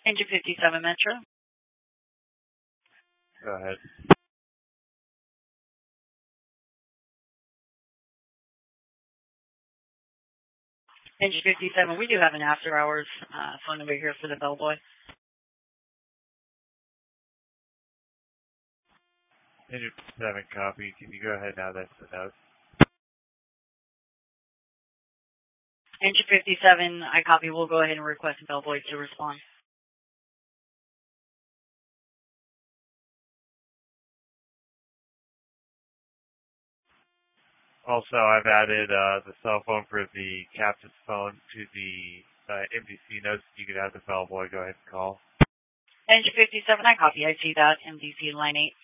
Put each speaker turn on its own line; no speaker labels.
Engine 57 Metro.
Go ahead.
Engine 57, we do have an after-hours phone number here for the bellboy.
Engine 57 copy. Can you go ahead now? That's the note.
Engine 57, I copy. We'll go ahead and request the bellboy to respond.
Also, I've added the cell phone for the captain's phone to the MDC notes. You could have the bellboy go ahead and call.
Engine 57, I copy. I see that. MDC line 8.